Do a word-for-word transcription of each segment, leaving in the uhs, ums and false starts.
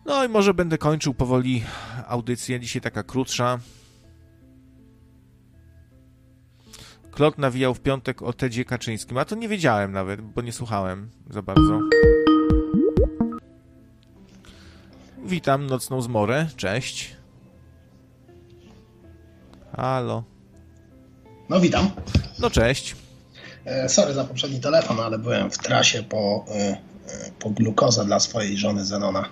No i może będę kończył powoli audycję. Dzisiaj taka krótsza. Klot nawijał w piątek o Tedzie Kaczyńskim, a to nie wiedziałem nawet, bo nie słuchałem za bardzo. Witam nocną zmorę, cześć. Halo. No witam. No cześć. E, sorry za poprzedni telefon, ale byłem w trasie po, e, po glukozę dla swojej żony Zenona.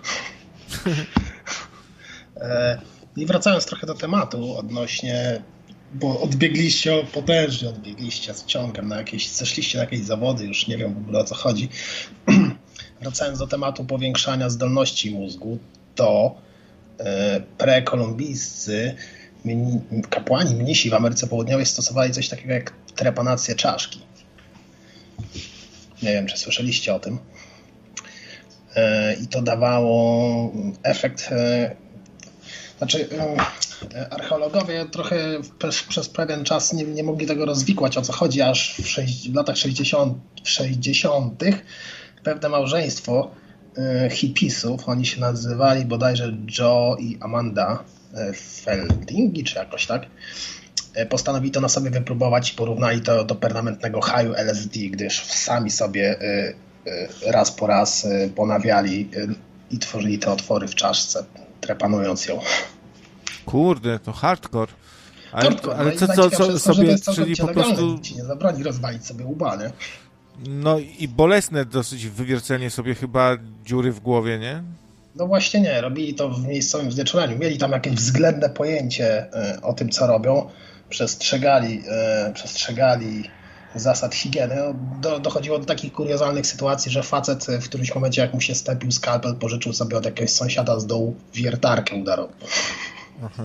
e, I wracając trochę do tematu odnośnie, bo odbiegliście, potężnie odbiegliście z ciągiem na jakieś, zeszliście na jakieś zawody, już nie wiem w ogóle o co chodzi. Wracając do tematu powiększania zdolności mózgu, to e, prekolumbijscy kapłani, mnisi w Ameryce Południowej stosowali coś takiego jak trepanację czaszki. Nie wiem, czy słyszeliście o tym. I to dawało efekt... Znaczy, archeologowie trochę przez, przez pewien czas nie, nie mogli tego rozwikłać, o co chodzi, aż w, sześć, w latach sześćdziesiątych pewne małżeństwo hipisów, oni się nazywali bodajże Joe i Amanda Feldingi, czy jakoś tak, postanowili to na sobie wypróbować i porównali to do permanentnego haju L S D, gdyż sami sobie raz po raz ponawiali i tworzyli te otwory w czaszce, trepanując ją. Kurde, to hardcore. Ale, hardcore, ale no co, co, co sobie, to czyli po prostu... Nikt ci nie zabroni rozwalić sobie łba, nie? No i bolesne dosyć wywiercenie sobie chyba dziury w głowie, nie? No właśnie nie, robili to w miejscowym znieczuleniu. Mieli tam jakieś względne pojęcie o tym, co robią. Przestrzegali, przestrzegali zasad higieny. Do, dochodziło do takich kuriozalnych sytuacji, że facet w którymś momencie, jak mu się stepił skalpel, pożyczył sobie od jakiegoś sąsiada z dołu wiertarkę udarową. Aha.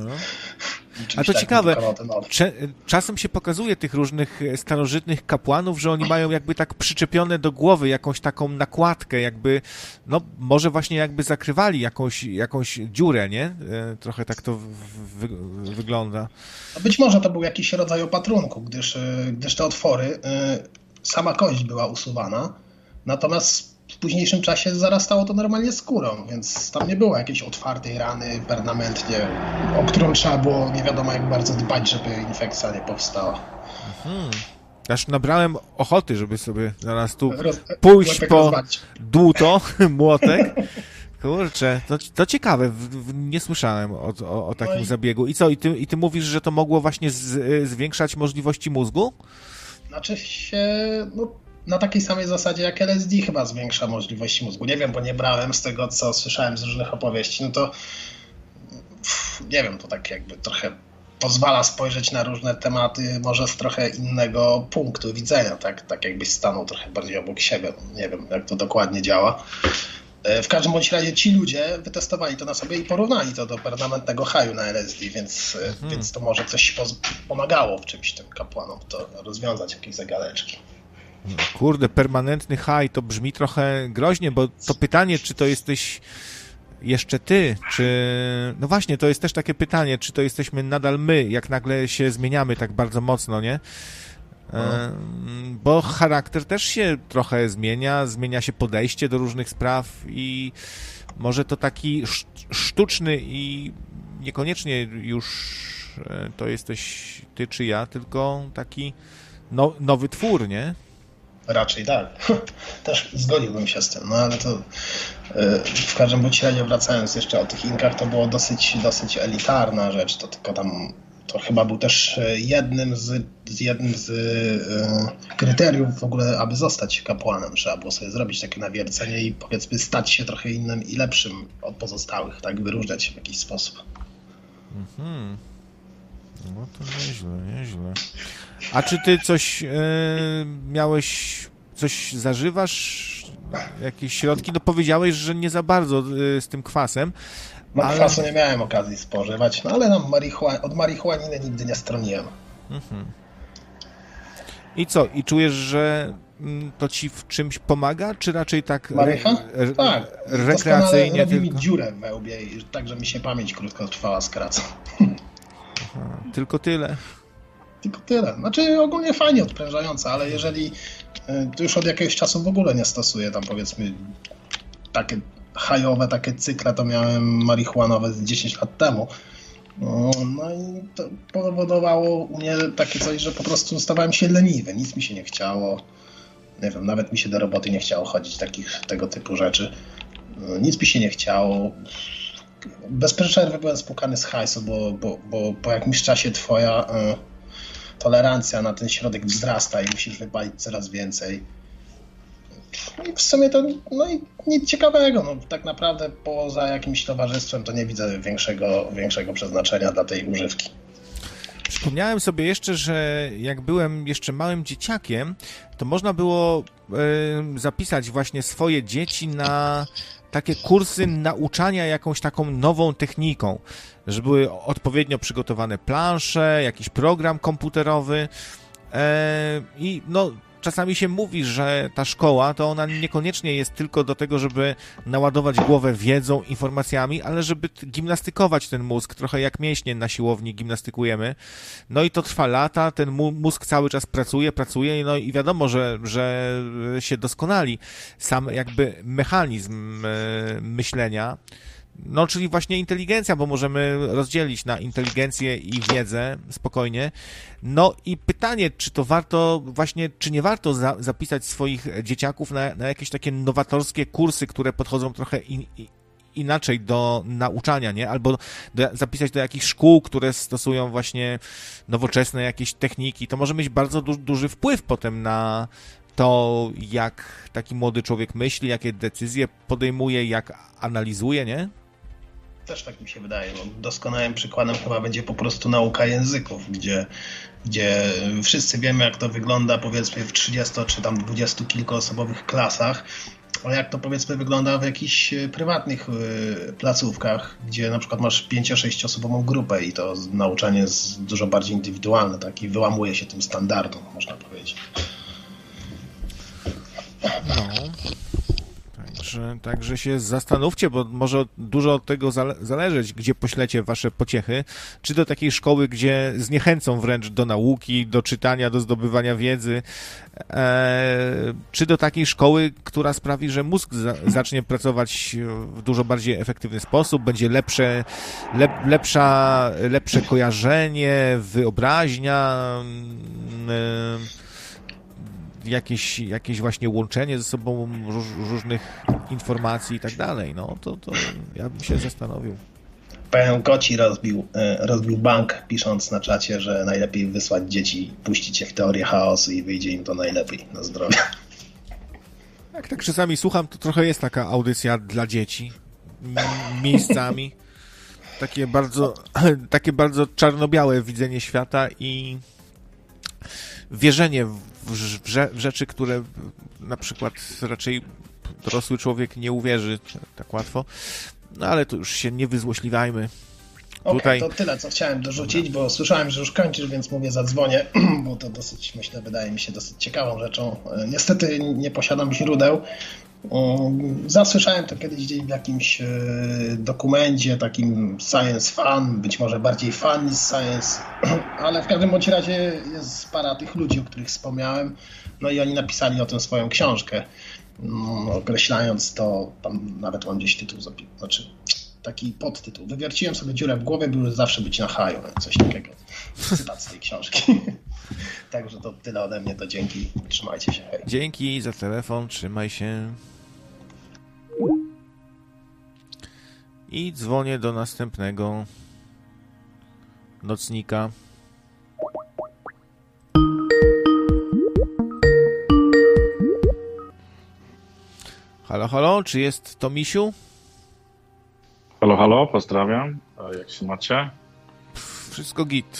A to ciekawe, cze- czasem się pokazuje tych różnych starożytnych kapłanów, że oni mają jakby tak przyczepione do głowy jakąś taką nakładkę, jakby, no może właśnie jakby zakrywali jakąś, jakąś dziurę, nie? Trochę tak to wy- wygląda. A być może to był jakiś rodzaj opatrunku, gdyż, gdyż te otwory, sama kość była usuwana, natomiast w późniejszym czasie zarastało to normalnie skórą, więc tam nie było jakiejś otwartej rany permanentnie, o którą trzeba było nie wiadomo jak bardzo dbać, żeby infekcja nie powstała. Mhm. Aż nabrałem ochoty, żeby sobie zaraz tu Roz... pójść po rozwalić. Dłuto, młotek. Kurczę, to, to ciekawe, w, w, nie słyszałem o, o, o takim no i... zabiegu. I co, i ty, i ty mówisz, że to mogło właśnie z, zwiększać możliwości mózgu? Znaczy się, no... Na takiej samej zasadzie jak L S D chyba zwiększa możliwości mózgu. Nie wiem, bo nie brałem z tego, co słyszałem z różnych opowieści. No to pff, nie wiem, to tak jakby trochę pozwala spojrzeć na różne tematy może z trochę innego punktu widzenia. Tak, tak jakbyś stanął trochę bardziej obok siebie. Nie wiem, jak to dokładnie działa. W każdym bądź razie ci ludzie wytestowali to na sobie i porównali to do permanentnego haju na L S D, więc, mhm. więc to może coś pomagało w czymś tym kapłanom to rozwiązać, jakieś zagadeczki. Kurde, permanentny high to brzmi trochę groźnie, bo to pytanie, czy to jesteś jeszcze ty, czy... No właśnie, to jest też takie pytanie, czy to jesteśmy nadal my, jak nagle się zmieniamy tak bardzo mocno, nie? E, bo charakter też się trochę zmienia, zmienia się podejście do różnych spraw i może to taki sztuczny i niekoniecznie już to jesteś ty czy ja, tylko taki no, nowy twór, nie? Raczej tak. Też zgodziłbym się z tym, no ale to w każdym bądź razie wracając jeszcze o tych Inkach, to było dosyć, dosyć elitarna rzecz, to tylko tam to chyba był też jednym z, z jednym z y, kryteriów w ogóle, aby zostać kapłanem. Trzeba było sobie zrobić takie nawiercenie i powiedzmy stać się trochę innym i lepszym od pozostałych, tak wyróżniać się w jakiś sposób. Mhm. No to nieźle, nieźle. A czy ty coś e, miałeś, coś zażywasz? Jakieś środki? No powiedziałeś, że nie za bardzo e, z tym kwasem. No ale... kwasu nie miałem okazji spożywać, no ale nam marihuan- od marihuaniny nigdy nie stroniłem. Mhm. I co? I czujesz, że to ci w czymś pomaga, czy raczej tak Marycha? Re- tak. rekreacyjnie robi tylko? mi dziurę w łbie, tak że mi się pamięć krótkotrwała skraca. Aha, tylko tyle. Tylko tyle. Znaczy ogólnie fajnie odprężające, ale jeżeli to już od jakiegoś czasu w ogóle nie stosuję tam powiedzmy takie hajowe takie cykle to miałem marihuanowe z dziesięć lat temu. No, no i to powodowało u mnie takie coś, że po prostu stawałem się leniwy, nic mi się nie chciało. Nie wiem, nawet mi się do roboty nie chciało chodzić, takich tego typu rzeczy. Nic mi się nie chciało. Bez przerwy byłem spłukany z hajsu, bo, bo, bo po jakimś czasie twoja y, tolerancja na ten środek wzrasta i musisz wypalić coraz więcej. No i w sumie to no i nic ciekawego. No, tak naprawdę poza jakimś towarzystwem to nie widzę większego, większego przeznaczenia dla tej używki. Przypomniałem sobie jeszcze, że jak byłem jeszcze małym dzieciakiem, to można było y, zapisać właśnie swoje dzieci na takie kursy nauczania jakąś taką nową techniką, że były odpowiednio przygotowane plansze, jakiś program komputerowy y, i no czasami się mówi, że ta szkoła to ona niekoniecznie jest tylko do tego, żeby naładować głowę wiedzą, informacjami, ale żeby gimnastykować ten mózg, trochę jak mięśnie na siłowni gimnastykujemy. No i to trwa lata, ten mózg cały czas pracuje, pracuje, no i wiadomo, że, że się doskonali sam jakby mechanizm myślenia. No, czyli właśnie inteligencja, bo możemy rozdzielić na inteligencję i wiedzę spokojnie. No i pytanie, czy to warto właśnie, czy nie warto za, zapisać swoich dzieciaków na, na jakieś takie nowatorskie kursy, które podchodzą trochę in, inaczej do nauczania, nie? Albo do, zapisać do jakichś szkół, które stosują właśnie nowoczesne jakieś techniki. To może mieć bardzo du, duży wpływ potem na to, jak taki młody człowiek myśli, jakie decyzje podejmuje, jak analizuje, nie? Też tak mi się wydaje. No, doskonałym przykładem chyba będzie po prostu nauka języków, gdzie, gdzie wszyscy wiemy, jak to wygląda powiedzmy w trzydziesto czy tam dwudziestokilkuosobowych klasach, ale jak to powiedzmy wygląda w jakichś prywatnych placówkach, gdzie na przykład masz pięcio-sześcioosobową grupę i to nauczanie jest dużo bardziej indywidualne, tak, i wyłamuje się tym standardom, można powiedzieć. No. Także, także się zastanówcie, bo może dużo od tego zale- zależeć, gdzie poślecie wasze pociechy, czy do takiej szkoły, gdzie zniechęcą wręcz do nauki, do czytania, do zdobywania wiedzy, e, czy do takiej szkoły, która sprawi, że mózg za- zacznie pracować w dużo bardziej efektywny sposób, będzie lepsze, lep, lepsza, lepsze kojarzenie, wyobraźnia, e, Jakieś, jakieś właśnie łączenie ze sobą róż, różnych informacji i tak dalej, no to, to ja bym się zastanowił. Pan Koci rozbił, rozbił bank, pisząc na czacie, że najlepiej wysłać dzieci, puścić je w teorię chaosu i wyjdzie im to najlepiej na zdrowie. Jak tak czasami słucham, to trochę jest taka audycja dla dzieci miejscami. Takie bardzo, takie bardzo czarno-białe widzenie świata i wierzenie w, w, w rzeczy, które na przykład raczej dorosły człowiek nie uwierzy tak łatwo. No ale to już się nie wyzłośliwajmy. Okej, Tutaj... to tyle, co chciałem dorzucić, bo słyszałem, że już kończysz, więc mówię, zadzwonię, bo to dosyć, myślę, wydaje mi się dosyć ciekawą rzeczą. Niestety nie posiadam źródeł. Zasłyszałem to kiedyś gdzieś w jakimś dokumencie, takim science fan, być może bardziej fan niż science, ale w każdym bądź razie jest para tych ludzi, o których wspomniałem, no i oni napisali o tym swoją książkę, określając to, tam nawet mam gdzieś tytuł, znaczy taki podtytuł. Wywierciłem sobie dziurę w głowie, by już zawsze być na haju, coś takiego. Cytat z tej książki. Także to tyle ode mnie, to dzięki, trzymajcie się. Hej. Dzięki za telefon, trzymaj się. I dzwonię do następnego nocnika. Halo, halo, czy jest to Misiu? Halo, halo, pozdrawiam. A jak się macie? Wszystko git.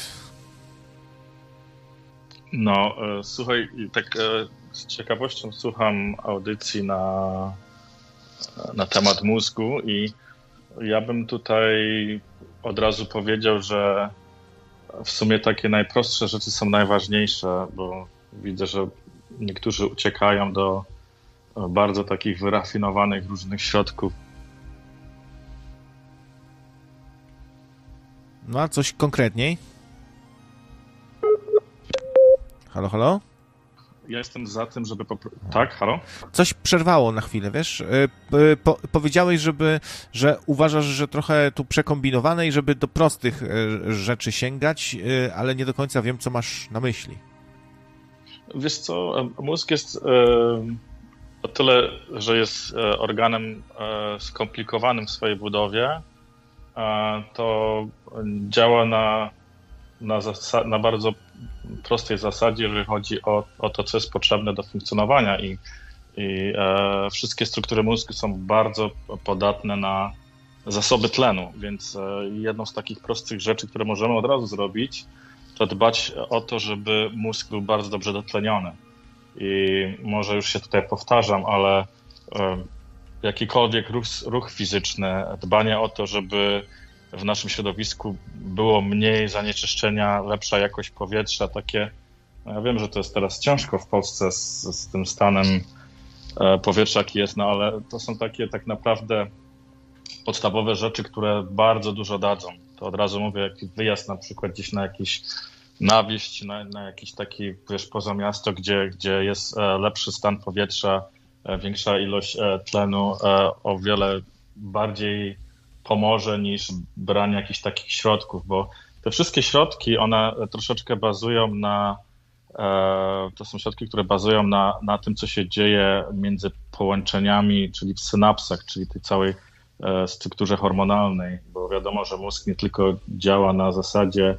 No, e, słuchaj, tak e, z ciekawością słucham audycji na, na temat mózgu i ja bym tutaj od razu powiedział, że w sumie takie najprostsze rzeczy są najważniejsze, bo widzę, że niektórzy uciekają do bardzo takich wyrafinowanych różnych środków. No a coś konkretniej? Halo, halo? ja jestem za tym, żeby... Popr- tak, halo? Coś przerwało na chwilę, wiesz? Po, powiedziałeś, żeby, że uważasz, że trochę tu przekombinowane i żeby do prostych rzeczy sięgać, ale nie do końca wiem, co masz na myśli. Wiesz co, mózg jest o tyle, że jest organem skomplikowanym w swojej budowie, to działa na, na, zasa- na bardzo prostej zasadzie, jeżeli chodzi o, o to, co jest potrzebne do funkcjonowania i, i e, wszystkie struktury mózgu są bardzo podatne na zasoby tlenu, więc e, jedną z takich prostych rzeczy, które możemy od razu zrobić, to dbać o to, żeby mózg był bardzo dobrze dotleniony. I może już się tutaj powtarzam, ale e, jakikolwiek ruch, ruch fizyczny, dbanie o to, żeby w naszym środowisku było mniej zanieczyszczenia, lepsza jakość powietrza, takie, no ja wiem, że to jest teraz ciężko w Polsce z, z tym stanem powietrza, jaki jest, no ale to są takie tak naprawdę podstawowe rzeczy, które bardzo dużo dadzą. To od razu mówię, jak wyjazd na przykład gdzieś na jakiś na wieś, na, na jakiś taki, wiesz, poza miasto, gdzie, gdzie jest lepszy stan powietrza, większa ilość tlenu, o wiele bardziej pomoże niż branie jakichś takich środków, bo te wszystkie środki, one troszeczkę bazują na, to są środki, które bazują na, na tym, co się dzieje między połączeniami, czyli w synapsach, czyli tej całej strukturze hormonalnej, bo wiadomo, że mózg nie tylko działa na zasadzie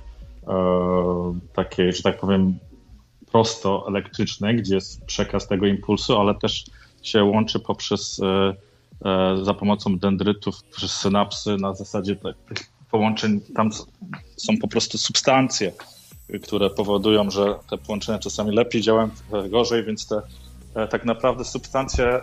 takiej, że tak powiem, prosto elektrycznej, gdzie jest przekaz tego impulsu, ale też się łączy poprzez za pomocą dendrytów przez synapsy na zasadzie tych połączeń. Tam są po prostu substancje, które powodują, że te połączenia czasami lepiej działają, gorzej, więc te tak naprawdę substancje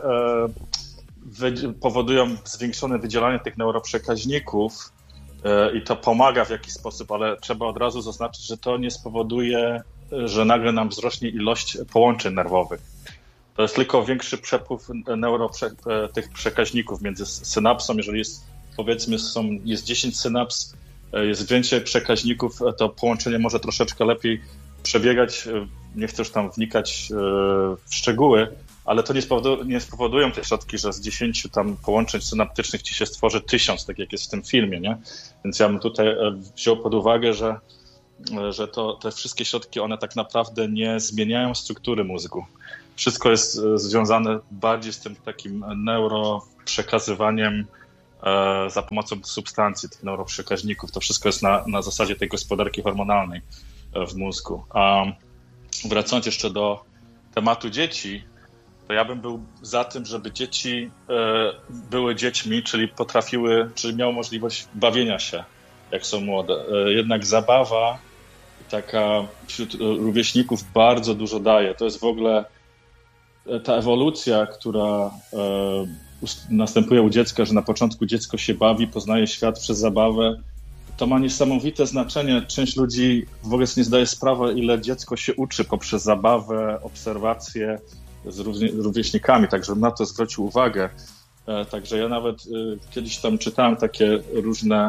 powodują zwiększone wydzielanie tych neuroprzekaźników i to pomaga w jakiś sposób, ale trzeba od razu zaznaczyć, że to nie spowoduje, że nagle nam wzrośnie ilość połączeń nerwowych. To jest tylko większy przepływ neuro, tych przekaźników między synapsą. Jeżeli jest, powiedzmy, są, jest dziesięć synaps, jest więcej przekaźników, to połączenie może troszeczkę lepiej przebiegać. Nie chcę już tam wnikać w szczegóły, ale to nie, spowodu, nie spowodują te środki, że z dziesięciu tam połączeń synaptycznych ci się stworzy tysiąc, tak jak jest w tym filmie, nie? Więc ja bym tutaj wziął pod uwagę, że, że to, te wszystkie środki, one tak naprawdę nie zmieniają struktury mózgu. Wszystko jest związane bardziej z tym takim neuroprzekazywaniem e, za pomocą substancji, tych neuroprzekaźników. To wszystko jest na, na zasadzie tej gospodarki hormonalnej w mózgu. A wracając jeszcze do tematu dzieci, to ja bym był za tym, żeby dzieci e, były dziećmi, czyli potrafiły, czyli miały możliwość bawienia się, jak są młode. E, jednak zabawa taka wśród rówieśników bardzo dużo daje. To jest w ogóle ta ewolucja, która e, następuje u dziecka, że na początku dziecko się bawi, poznaje świat przez zabawę. To ma niesamowite znaczenie. Część ludzi w ogóle nie zdaje sprawy, ile dziecko się uczy poprzez zabawę, obserwacje z rówieśnikami, także na to zwrócił uwagę. E, także ja nawet e, kiedyś tam czytałem takie różne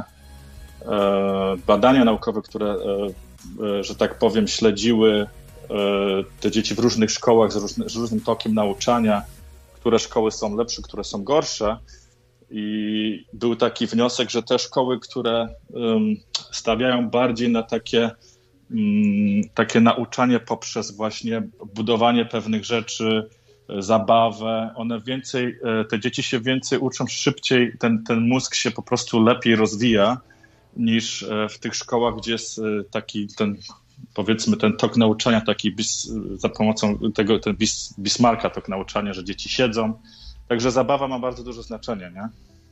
e, badania naukowe, które, e, e, że tak powiem, śledziły te dzieci w różnych szkołach z, różny, z różnym tokiem nauczania, które szkoły są lepsze, które są gorsze. I był taki wniosek, że te szkoły, które um, stawiają bardziej na takie, um, takie nauczanie poprzez właśnie budowanie pewnych rzeczy, zabawę, one więcej, te dzieci się więcej uczą szybciej, ten, ten mózg się po prostu lepiej rozwija niż w tych szkołach, gdzie jest taki ten, powiedzmy, ten tok nauczania, taki bis, za pomocą tego ten bis, Bismarcka tok nauczania, że dzieci siedzą. Także zabawa ma bardzo duże znaczenie, nie?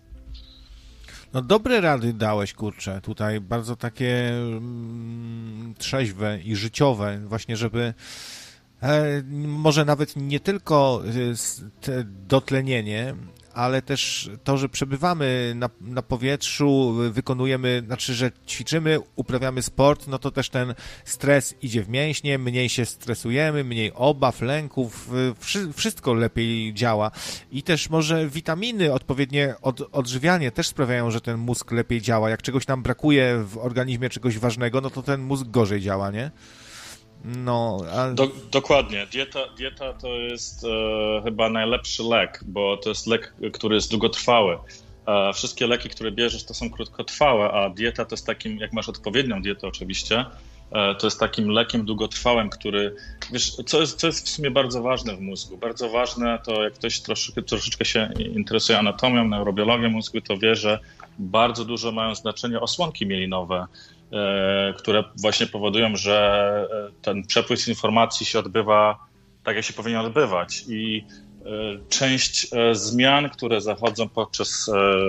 No dobre rady dałeś, kurczę, tutaj bardzo takie mm, trzeźwe i życiowe, właśnie żeby e, może nawet nie tylko te dotlenienie, ale też to, że przebywamy na, na powietrzu, wykonujemy, znaczy, że ćwiczymy, uprawiamy sport, no to też ten stres idzie w mięśnie, mniej się stresujemy, mniej obaw, lęków, wszy, wszystko lepiej działa. I też może witaminy, odpowiednie od, odżywianie też sprawiają, że ten mózg lepiej działa. Jak czegoś nam brakuje w organizmie, czegoś ważnego, no to ten mózg gorzej działa, nie? No, a... Do, dokładnie. Dieta, dieta to jest e, chyba najlepszy lek, bo to jest lek, który jest długotrwały. E, wszystkie leki, które bierzesz, to są krótkotrwałe, a dieta to jest takim, jak masz odpowiednią dietę oczywiście, e, to jest takim lekiem długotrwałym, który, wiesz, co jest, co jest w sumie bardzo ważne w mózgu. Bardzo ważne to, jak ktoś troszeczkę, troszeczkę się interesuje anatomią, neurobiologią mózgu, to wie, że bardzo dużo mają znaczenie osłonki mielinowe, które właśnie powodują, że ten przepływ informacji się odbywa tak, jak się powinien odbywać. I część zmian, które zachodzą podczas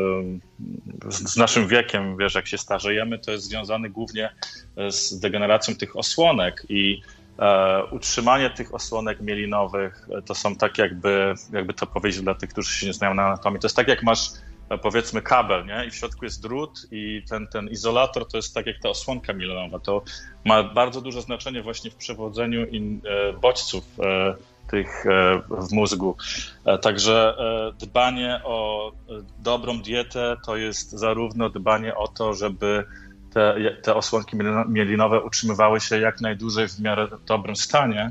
z naszym wiekiem, wiesz, jak się starzejemy, to jest związane głównie z degeneracją tych osłonek i utrzymanie tych osłonek mielinowych to są tak jakby, jakby to powiedzieć dla tych, którzy się nie znają na anatomii, to jest tak jak masz powiedzmy kabel, nie? I w środku jest drut i ten, ten izolator to jest tak jak ta osłonka mielinowa. To ma bardzo duże znaczenie właśnie w przewodzeniu in, e, bodźców e, tych e, w mózgu. E, także e, dbanie o dobrą dietę to jest zarówno dbanie o to, żeby te, te osłonki mielinowe utrzymywały się jak najdłużej w miarę dobrym stanie.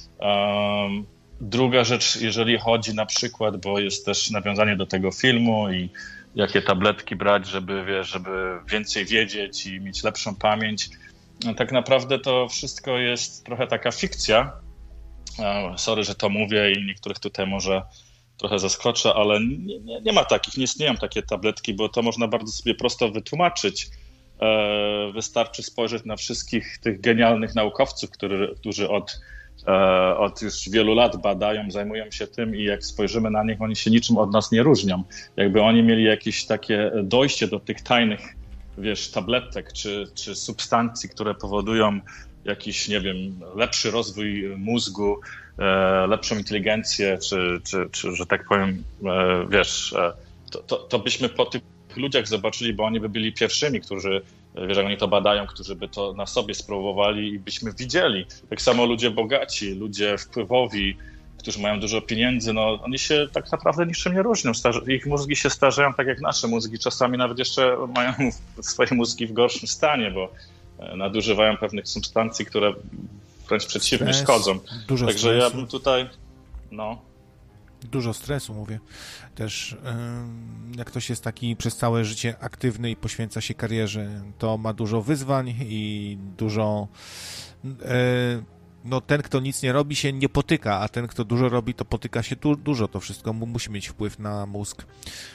Um, Druga rzecz, jeżeli chodzi na przykład, bo jest też nawiązanie do tego filmu i jakie tabletki brać, żeby, wiesz, żeby więcej wiedzieć i mieć lepszą pamięć, no tak naprawdę to wszystko jest trochę taka fikcja. Sorry, że to mówię i niektórych tutaj może trochę zaskoczę, ale nie, nie, nie ma takich, nie istnieją takie tabletki, bo to można bardzo sobie prosto wytłumaczyć. Wystarczy spojrzeć na wszystkich tych genialnych naukowców, który, którzy od od już wielu lat badają, zajmują się tym i jak spojrzymy na nich, oni się niczym od nas nie różnią. Jakby oni mieli jakieś takie dojście do tych tajnych, wiesz, tabletek czy, czy substancji, które powodują jakiś, nie wiem, lepszy rozwój mózgu, lepszą inteligencję, czy, czy, czy że tak powiem, wiesz, to, to, to byśmy po tych ludziach zobaczyli, bo oni by byli pierwszymi, którzy, wiesz, jak oni to badają, którzy by to na sobie spróbowali i byśmy widzieli. Tak samo ludzie bogaci, ludzie wpływowi, którzy mają dużo pieniędzy, no oni się tak naprawdę niczym nie różnią. Starze- ich mózgi się starzeją tak jak nasze mózgi. Czasami nawet jeszcze mają swoje mózgi w gorszym stanie, bo nadużywają pewnych substancji, które wręcz przeciwnie Stres, szkodzą. Dużo Także stresu. ja bym tutaj, no... Dużo stresu, mówię. Też jak ktoś jest taki przez całe życie aktywny i poświęca się karierze, to ma dużo wyzwań i dużo... No ten, kto nic nie robi, się nie potyka, a ten, kto dużo robi, to potyka się tu dużo. To wszystko musi mieć wpływ na mózg.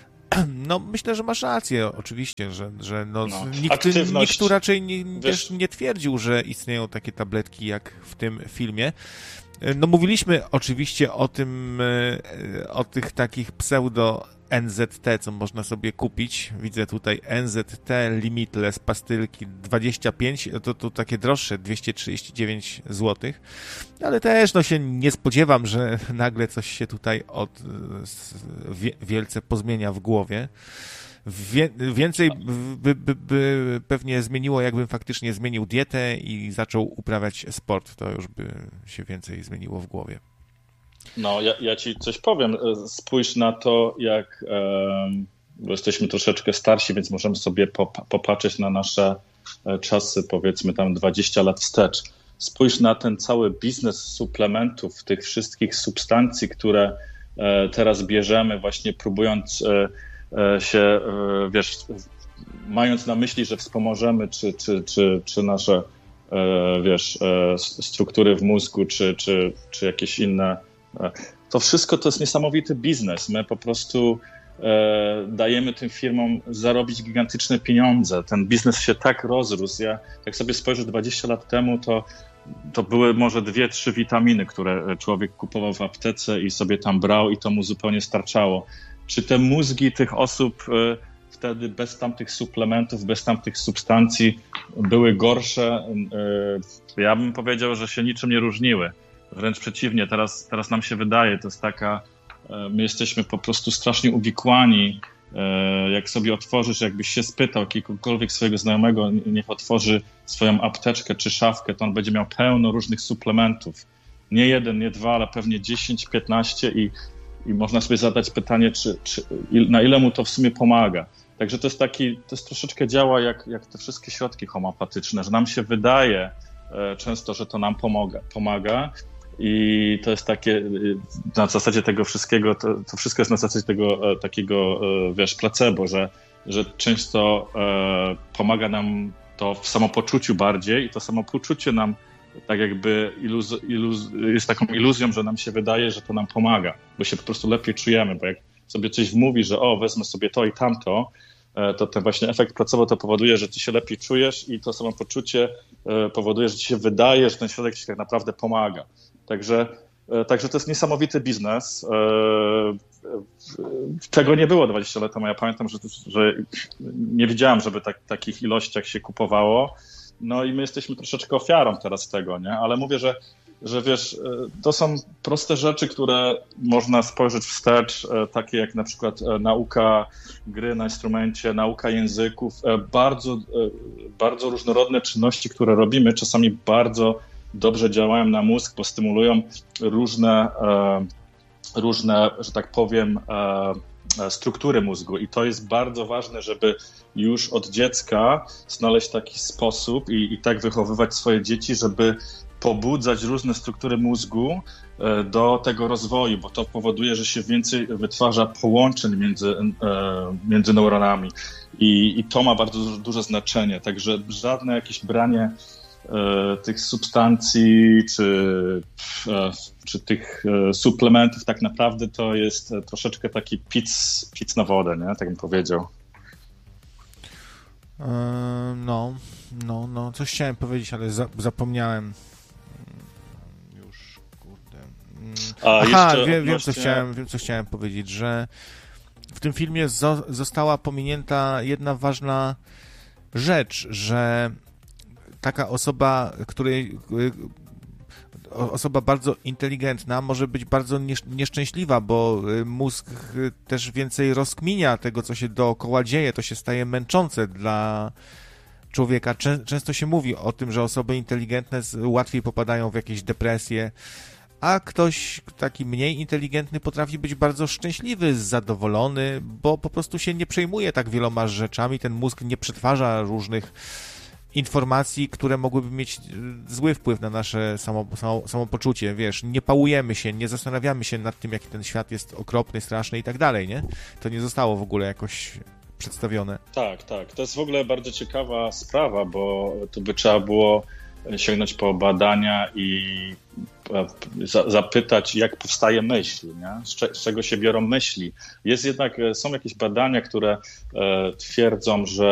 No myślę, że masz rację, oczywiście, że, że no, no, nikt, nikt tu raczej nie, wiesz, nie twierdził, że istnieją takie tabletki jak w tym filmie. No mówiliśmy oczywiście o tym, o tych takich pseudo N Z T, co można sobie kupić. Widzę tutaj N Z T Limitless pastylki dwadzieścia pięć, to, to takie droższe, dwieście trzydzieści dziewięć złotych. Ale też no się nie spodziewam, że nagle coś się tutaj od, wie, wielce pozmienia w głowie. Wie, więcej by, by, by pewnie zmieniło, jakbym faktycznie zmienił dietę i zaczął uprawiać sport. To już by się więcej zmieniło w głowie. No, ja, ja ci coś powiem. Spójrz na to, jak, bo jesteśmy troszeczkę starsi, więc możemy sobie pop, popatrzeć na nasze czasy, powiedzmy tam dwadzieścia lat wstecz. Spójrz na ten cały biznes suplementów, tych wszystkich substancji, które teraz bierzemy, właśnie próbując się, wiesz, mając na myśli, że wspomożemy czy, czy, czy, czy nasze, wiesz, struktury w mózgu, czy, czy, czy jakieś inne. To wszystko to jest niesamowity biznes. My po prostu e, dajemy tym firmom zarobić gigantyczne pieniądze. Ten biznes się tak rozrósł. Ja, jak sobie spojrzę dwadzieścia lat temu, to, to były może dwie, trzy witaminy, które człowiek kupował w aptece i sobie tam brał i to mu zupełnie starczało. Czy te mózgi tych osób e, wtedy bez tamtych suplementów, bez tamtych substancji były gorsze? E, ja bym powiedział, że się niczym nie różniły. Wręcz przeciwnie, teraz, teraz nam się wydaje, to jest taka, my jesteśmy po prostu strasznie uwikłani. Jak sobie otworzysz, jakbyś się spytał jakiegokolwiek swojego znajomego, niech otworzy swoją apteczkę czy szafkę, to on będzie miał pełno różnych suplementów. Nie jeden, nie dwa, ale pewnie dziesięć, piętnaście i, i można sobie zadać pytanie, czy, czy, na ile mu to w sumie pomaga. Także to jest taki, to jest troszeczkę działa jak, jak te wszystkie środki homeopatyczne, że nam się wydaje, często, że to nam pomaga. pomaga. I to jest takie, na zasadzie tego wszystkiego, to, to wszystko jest na zasadzie tego takiego, wiesz, placebo, że, że często e, pomaga nam to w samopoczuciu bardziej i to samopoczucie nam tak jakby iluz, iluz, jest taką iluzją, że nam się wydaje, że to nam pomaga, bo się po prostu lepiej czujemy, bo jak sobie coś wmówi, że o, wezmę sobie to i tamto, to ten właśnie efekt placebo to powoduje, że ty się lepiej czujesz i to samopoczucie powoduje, że ci się wydaje, że ten środek ci tak naprawdę pomaga. Także, także to jest niesamowity biznes. Tego nie było dwadzieścia lat temu. Ja pamiętam, że, że nie widziałem, żeby tak, takich ilościach się kupowało. No i my jesteśmy troszeczkę ofiarą teraz tego, nie? Ale mówię, że, że wiesz, to są proste rzeczy, które można spojrzeć wstecz, takie jak na przykład nauka gry na instrumencie, nauka języków, bardzo, bardzo różnorodne czynności, które robimy, czasami bardzo dobrze działają na mózg, bo stymulują różne, różne, że tak powiem, struktury mózgu i to jest bardzo ważne, żeby już od dziecka znaleźć taki sposób i, i tak wychowywać swoje dzieci, żeby pobudzać różne struktury mózgu do tego rozwoju, bo to powoduje, że się więcej wytwarza połączeń między, między neuronami i, i to ma bardzo duże znaczenie, także żadne jakieś branie tych substancji czy, czy tych suplementów tak naprawdę to jest troszeczkę taki pic, pic na wodę, nie? Tak bym powiedział. No, no, no, coś chciałem powiedzieć, ale za, zapomniałem. Już, kurde. A, Aha, jeszcze wiem, odnośnie... wiem, co chciałem, wiem, co chciałem powiedzieć, że w tym filmie zo, została pominięta jedna ważna rzecz, że taka osoba, której osoba bardzo inteligentna może być bardzo nieszczęśliwa, bo mózg też więcej rozkminia tego, co się dookoła dzieje, to się staje męczące dla człowieka. Często się mówi o tym, że osoby inteligentne łatwiej popadają w jakieś depresje, a ktoś taki mniej inteligentny potrafi być bardzo szczęśliwy, zadowolony, bo po prostu się nie przejmuje tak wieloma rzeczami, ten mózg nie przetwarza różnych informacji, które mogłyby mieć zły wpływ na nasze samo, samo, samopoczucie, wiesz, nie pałujemy się, nie zastanawiamy się nad tym, jaki ten świat jest okropny, straszny i tak dalej, nie? To nie zostało w ogóle jakoś przedstawione. Tak, tak. To jest w ogóle bardzo ciekawa sprawa, bo tu by trzeba było sięgnąć po badania i za, zapytać, jak powstaje myśl, nie? Z, cze, z czego się biorą myśli. Jest jednak, są jakieś badania, które e, twierdzą, że